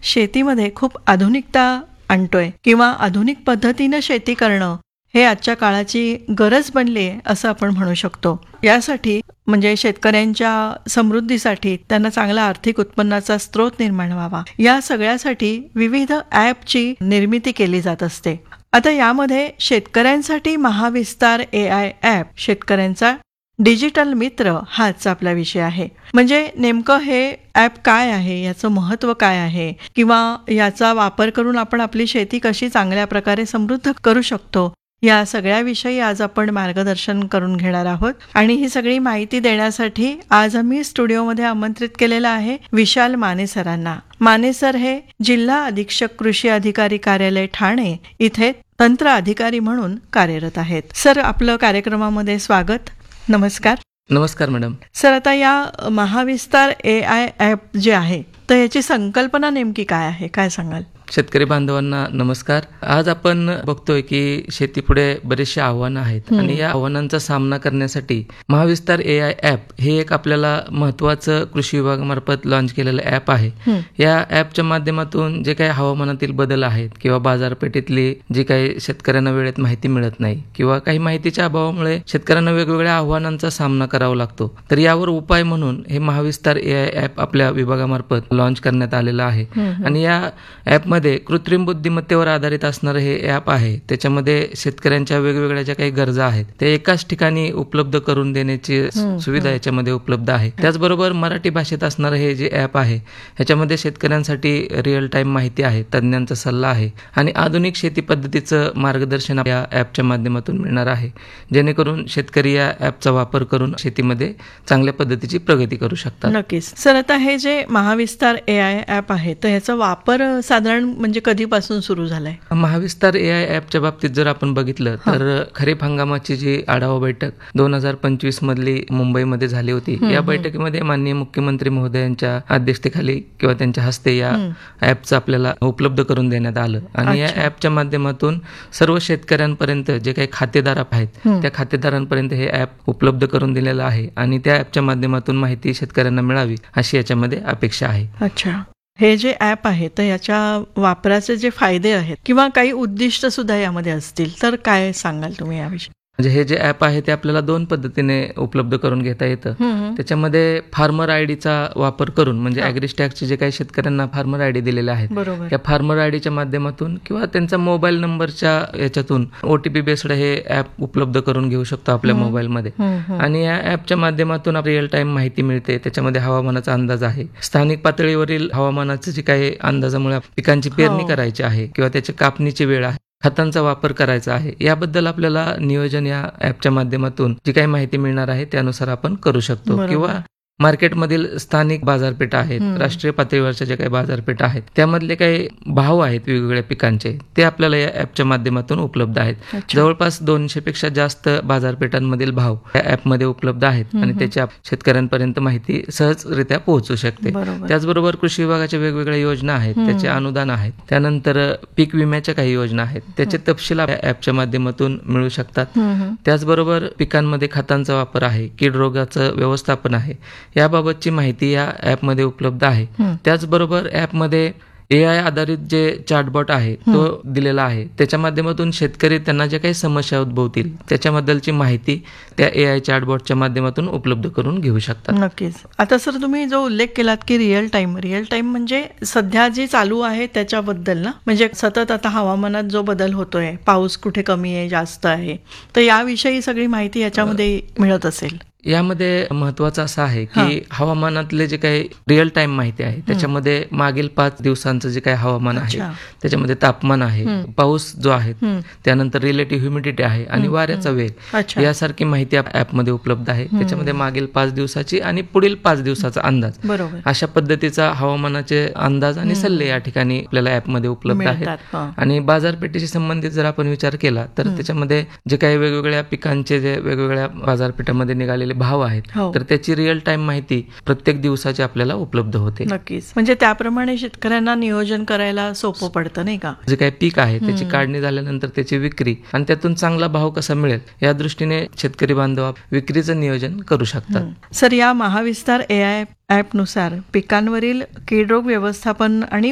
शेतीमध्ये खूप आधुनिकता आणतोय किंवा आधुनिक पद्धतीनं शेती करणं हे आजच्या काळाची गरज बनली आहे असं आपण म्हणू शकतो. यासाठी म्हणजे शेतकऱ्यांच्या समृद्धीसाठी त्यांना चांगला आर्थिक उत्पन्नाचा स्रोत निर्माण व्हावा, या सगळ्यासाठी विविध ॲपची निर्मिती केली जात असते. आता यामध्ये शेतकऱ्यांसाठी महाविस्तार AI ॲप शेतकऱ्यांचा डिजिटल मित्र हाच आपला विषय आहे. म्हणजे नेमकं हे ॲप काय आहे, याचं महत्त्व काय आहे किंवा याचा वापर करून आपण आपली शेती कशी चांगल्या प्रकारे समृद्ध करू शकतो, या सगळ्याविषयी आज आपण मार्गदर्शन करून घेणार आहोत. आणि ही सगळी माहिती देण्यासाठी आज आम्ही स्टुडिओमध्ये आमंत्रित केलेलं आहे विशाल माने सरांना. माने सर हे जिल्हा अधीक्षक कृषी अधिकारी कार्यालय ठाणे इथे तंत्र अधिकारी म्हणून कार्यरत आहेत. सर, आपलं कार्यक्रमामध्ये स्वागत. नमस्कार. नमस्कार मॅडम. सर, आता या महाविस्तार AI ॲप जे आहे तर याची संकल्पना नेमकी काय आहे, काय सांगाल? शेतकरी बांधवांना नमस्कार. आज आपण बघतोय की शेतीपुढे बरेचसे आव्हानं आहेत आणि या आव्हानांचा सामना करण्यासाठी महाविस्तार AI ॲप हे एक आपल्याला महत्वाचं कृषी विभागामार्फत लॉन्च केलेलं ॲप आहे. या ॲपच्या माध्यमातून जे काही हवामानातील बदल आहेत किंवा बाजारपेठेतली जी काही शेतकऱ्यांना वेळेत माहिती मिळत नाही किंवा काही माहितीच्या अभावामुळे शेतकऱ्यांना वेगवेगळ्या आव्हानांचा सामना करावा लागतो, तर यावर उपाय म्हणून हे महाविस्तार AI ॲप आपल्या विभागामार्फत लॉन्च करण्यात आलेलं आहे. आणि या ॲपमध्ये कृत्रिम बुद्धिमत्तेवर आधारित असणारं हे ॲप आहे. त्याच्यामध्ये शेतकऱ्यांच्या वेगवेगळ्या ज्या काही गरजा आहेत त्या एकाच ठिकाणी उपलब्ध करून देण्याची सुविधा याच्यामध्ये उपलब्ध आहे. त्याचबरोबर मराठी भाषेत असणारं हे जे ॲप आहे ह्याच्यामध्ये शेतकऱ्यांसाठी रिअल टाइम माहिती आहे, तज्ज्ञांचा सल्ला आहे आणि आधुनिक शेती पद्धतीचं मार्गदर्शन या ॲपच्या माध्यमातून मिळणार आहे, जेणेकरून शेतकरी या ॲपचा वापर करून शेतीमध्ये चांगल्या पद्धतीची प्रगती करू शकतात. नक्कीच. सर, आता हे जे महाविस्तार AI ॲप आहे तर ह्याचा वापर साधारण म्हणजे कधीपासून सुरू झालाय? महाविस्तार AI ॲपच्या बाबतीत जर आपण बघितलं तर खरीप हंगामाची जी आढावा बैठक 2025 मधली मुंबईमध्ये झाली होती. या बैठकीमध्ये माननीय मुख्यमंत्री महोदयांच्या अध्यक्षतेखाली किंवा त्यांच्या हस्ते या ॲपचं आपल्याला उपलब्ध करून देण्यात आलं आणि या ॲपच्या माध्यमातून सर्व शेतकऱ्यांपर्यंत जे काही खातेदार आहेत त्या खातेदारांपर्यंत हे ॲप उपलब्ध करून दिलेलं आहे आणि त्या ॲपच्या माध्यमातून माहिती शेतकऱ्यांना मिळावी अशी याच्यामध्ये अपेक्षा आहे. अच्छा. हे जे ॲप आहे तर याच्या वापराचे जे फायदे आहेत किंवा काही उद्दिष्ट सुद्धा यामध्ये असतील तर काय सांगाल तुम्ही याविषयी? म्हणजे हे जे ॲप आहे ते आपल्याला दोन पद्धतीने उपलब्ध करून घेता येतं. त्याच्यामध्ये फार्मर आयडीचा वापर करून म्हणजे ॲग्रीस्टॅकचे जे काही शेतकऱ्यांना फार्मर आयडी दिलेले आहेत त्या फार्मर आयडीच्या माध्यमातून किंवा त्यांचा मोबाईल नंबरच्या याच्यातून OTP बेस्ड हे ॲप उपलब्ध करून घेऊ शकतो आपल्या मोबाईलमध्ये. आणि या ॲपच्या माध्यमातून रिअल टाइम माहिती मिळते. त्याच्यामध्ये हवामानाचा अंदाज आहे, स्थानिक पातळीवरील हवामानाचे जे काही अंदाजामुळे पिकांची पेरणी करायची आहे किंवा त्याची कापणीची वेळ आहे, खतांचा वापर करायचा आहे, याबद्दल आपल्याला नियोजन या ॲपच्या माध्यमातून जी काही माहिती मिळणार आहे त्यानुसार आपण करू शकतो. किंवा मार्केटमधील स्थानिक बाजारपेठा आहेत, राष्ट्रीय पातळीवरच्या ज्या काही बाजारपेठा आहेत त्यामधले काही भाव आहेत वेगवेगळ्या पिकांचे ते आपल्याला या ॲपच्या माध्यमातून उपलब्ध आहेत. जवळपास 200 पेक्षा जास्त बाजारपेठांमधील भाव या ॲपमध्ये उपलब्ध आहेत आणि त्याच्या शेतकऱ्यांपर्यंत माहिती सहजरित्या पोहोचू शकते. त्याचबरोबर कृषी विभागाच्या वेगवेगळ्या योजना आहेत, त्याचे अनुदान आहेत, त्यानंतर पीक विम्याच्या काही योजना आहेत, त्याचे तपशील ॲपच्या माध्यमातून मिळू शकतात. त्याचबरोबर पिकांमध्ये खतांचा वापर आहे, कीड रोगाचं व्यवस्थापन आहे, याबाबतची माहिती या ॲपमध्ये उपलब्ध आहे. त्याचबरोबर ॲपमध्ये AI आधारित जे चॅटबॉट आहे तो दिलेला आहे. त्याच्या माध्यमातून शेतकरी त्यांना ज्या काही समस्या उद्भवतील त्याच्याबद्दलची माहिती त्या AI चॅटबॉटच्या माध्यमातून उपलब्ध करून घेऊ शकतात. नक्कीच. आता सर, तुम्ही जो उल्लेख केलात की रिअल टाइम म्हणजे सध्या जी चालू आहे त्याच्याबद्दल ना, म्हणजे सतत आता हवामानात जो बदल होतोय, पाऊस कुठे कमी आहे जास्त आहे, तर याविषयी सगळी माहिती याच्यामध्ये मिळत असेल. यामध्ये महत्वाचं असं आहे की हवामानातले जे काही रिअल टाइम माहिती आहे त्याच्यामध्ये मागील 5 दिवसांचं जे काही हवामान आहे त्याच्यामध्ये तापमान आहे, पाऊस जो आहे, त्यानंतर रिलेटिव्ह ह्युमिडिटी आहे आणि वाऱ्याचा वेग यासारखी माहिती ॲपमध्ये उपलब्ध आहे. त्याच्यामध्ये मागील 5 दिवसाची आणि पुढील 5 दिवसाचा अंदाज, अशा पद्धतीचा हवामानाचे अंदाज आणि सल्ले या ठिकाणी आपल्याला ॲपमध्ये उपलब्ध आहेत. आणि बाजारपेठेशी संबंधित जर आपण विचार केला तर त्याच्यामध्ये जे काही वेगवेगळ्या पिकांचे जे वेगवेगळ्या बाजारपेठामध्ये निघालेले भाव आहेत तर त्याची रिअल टाइम माहिती प्रत्येक दिवसाची आपल्याला उपलब्ध होते. नक्कीच. म्हणजे त्याप्रमाणे शेतकऱ्यांना नियोजन करायला सोपं पडतं, नाही का? जे काही पीक आहे त्याची काढणी झाल्यानंतर त्याची विक्री आणि त्यातून चांगला भाव कसा मिळेल या दृष्टीने शेतकरी बांधव विक्रीचं नियोजन करू शकतात. सर, या महाविस्तार AI ॲपनुसार पिकांवरील कीड रोग व्यवस्थापन आणि